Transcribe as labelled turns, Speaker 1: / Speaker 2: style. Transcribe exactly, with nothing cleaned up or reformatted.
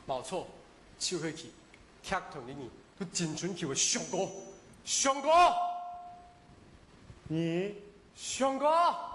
Speaker 1: 冇错，手起去，踢同你，佢真准叫我上哥，上哥，
Speaker 2: 你
Speaker 1: 上哥。